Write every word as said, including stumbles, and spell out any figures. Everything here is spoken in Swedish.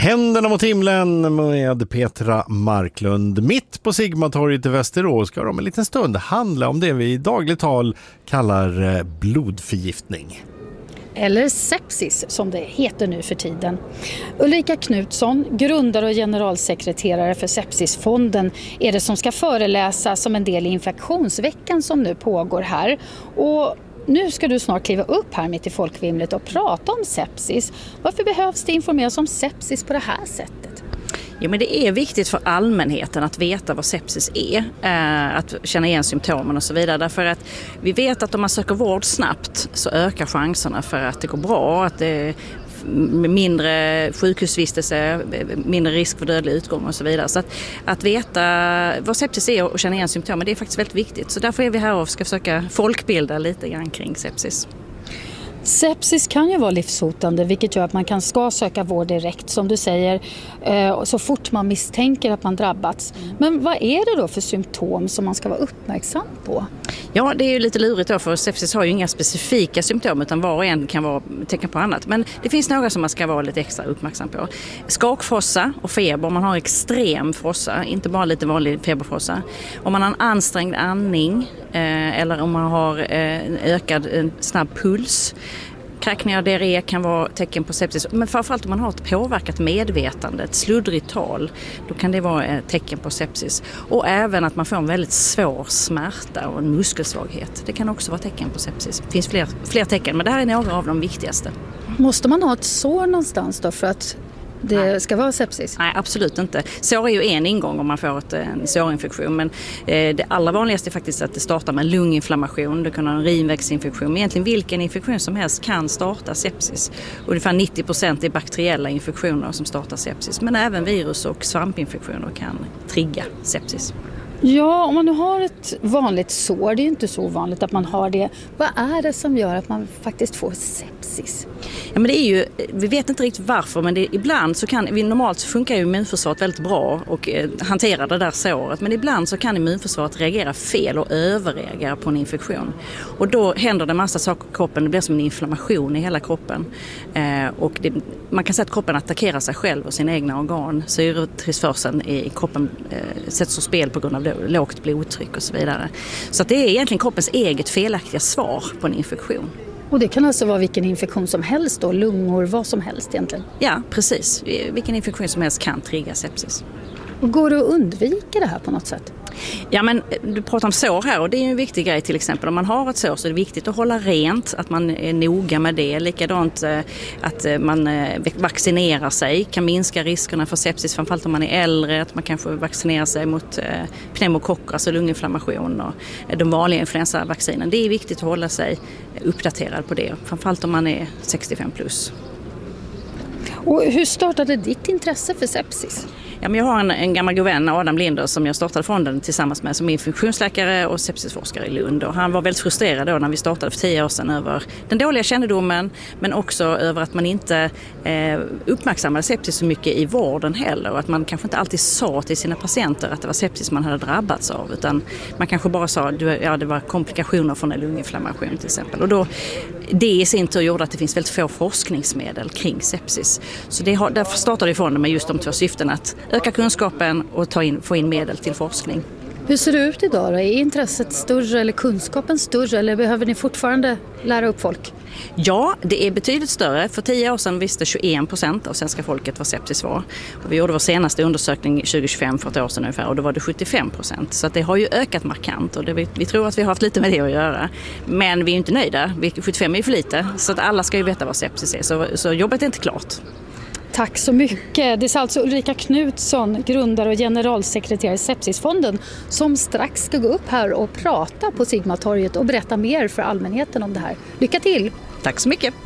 Händerna mot himlen med Petra Marklund. Mitt på Sigmatorget i Västerås ska om en liten stund handla om det vi i dagligt tal kallar blodförgiftning. Eller sepsis som det heter nu för tiden. Ulrika Knutsson, grundare och generalsekreterare för Sepsisfonden, är det som ska föreläsa som en del i infektionsveckan som nu pågår här. Och nu ska du snart kliva upp här mitt i folkvimlet och prata om sepsis. Varför behövs det informeras om sepsis på det här sättet? Ja, men det är viktigt för allmänheten att veta vad sepsis är, eh, att känna igen symptomen och så vidare. Därför att vi vet att om man söker vård snabbt så ökar chanserna för att det går bra, att det är mindre sjukhusvistelse, mindre risk för dödlig utgång och så vidare. Så att, att veta vad sepsis är och känna igen symptomen, det är faktiskt väldigt viktigt. Så därför är vi här och ska försöka folkbilda lite grann kring sepsis. Sepsis kan ju vara livshotande, vilket gör att man kan ska söka vård direkt, som du säger, så fort man misstänker att man drabbats. Men vad är det då för symptom som man ska vara uppmärksam på? Ja, det är ju lite lurigt då, för sepsis har ju inga specifika symptom utan var och en kan vara tecken på annat. Men det finns några som man ska vara lite extra uppmärksam på. Skakfrossa och feber, om man har extrem frossa, inte bara lite vanlig feberfrossa. Om man har en ansträngd andning eh, eller om man har eh, en ökad en snabb puls. Kräkningar och diarré kan vara tecken på sepsis, men framförallt om man har ett påverkat medvetande, ett sluddrigt tal, då kan det vara ett tecken på sepsis. Och även att man får en väldigt svår smärta och en muskelsvaghet, det kan också vara tecken på sepsis. Det finns fler, fler tecken, men det här är några av de viktigaste. Måste man ha ett sår någonstans då för att det Nej. ska vara sepsis? Nej, absolut inte. Sår är ju en ingång om man får ett, en sårinfektion, men eh, det allra vanligaste är faktiskt att det startar med lunginflammation, det kan ha en urinvägsinfektion, men egentligen vilken infektion som helst kan starta sepsis. Ungefär nittio procent är bakteriella infektioner som startar sepsis, men även virus- och svampinfektioner kan trigga sepsis. Ja, om man nu har ett vanligt sår, det är ju inte så vanligt att man har det. Vad är det som gör att man faktiskt får sepsis? Ja, men det är ju, vi vet inte riktigt varför, men det, ibland så kan, vi normalt så funkar ju immunförsvaret väldigt bra och eh, hanterar det där såret, men ibland så kan immunförsvaret reagera fel och överreagera på en infektion. Och då händer det en massa saker i kroppen, det blir som en inflammation i hela kroppen. Eh, och det, man kan säga att kroppen attackerar sig själv och sina egna organ. Syretillförseln i kroppen eh, sätts ur spel på grund av det, lågt blodtryck och så vidare. Så att det är egentligen kroppens eget felaktiga svar på en infektion. Och det kan alltså vara vilken infektion som helst då, lungor, vad som helst egentligen? Ja, precis. Vilken infektion som helst kan trigga sepsis. Och går det att undvika det här på något sätt? Ja, men du pratar om sår här och det är ju en viktig grej. Till exempel om man har ett sår så är det viktigt att hålla rent, att man är noga med det. Likadant att man vaccinerar sig kan minska riskerna för sepsis, framförallt om man är äldre, att man kanske vaccinerar sig mot pneumokocker, alltså lunginflammation och de vanliga influensavaccinen. Det är viktigt att hålla sig uppdaterad på det, framförallt om man är sextiofem plus. Och hur startade ditt intresse för sepsis? Ja, men jag har en, en gammal god vän, Adam Linder, som jag startade fonden tillsammans med som infektionsläkare och sepsisforskare i Lund. Och han var väldigt frustrerad då när vi startade för tio år sedan över den dåliga kännedomen, men också över att man inte eh, uppmärksammade sepsis så mycket i vården heller. Och att man kanske inte alltid sa till sina patienter att det var sepsis man hade drabbats av, utan man kanske bara sa att ja, det var komplikationer från en lunginflammation till exempel. Och då, det i sin tur gjorde att det finns väldigt få forskningsmedel kring sepsis. Så det har, därför startade vi fonden med just de två syften, att öka kunskapen och ta in, få in medel till forskning. Hur ser det ut idag då? Är intresset större eller kunskapen större, eller behöver ni fortfarande lära upp folk? Ja, det är betydligt större. För tio år sedan visste tjugoen procent av svenska folket vad sepsis var. Och vi gjorde vår senaste undersökning tjugo tjugofem för ett år sedan ungefär, och då var det sjuttiofem procent. Så att det har ju ökat markant och det, vi, vi tror att vi har haft lite med det att göra. Men vi är inte nöjda. sjuttiofem är ju för lite, så att alla ska ju veta vad sepsis är. Så, så jobbet är inte klart. Tack så mycket. Det är alltså Ulrika Knutsson, grundare och generalsekreterare i Sepsisfonden, som strax ska gå upp här och prata på Sigmatorget och berätta mer för allmänheten om det här. Lycka till! Tack så mycket!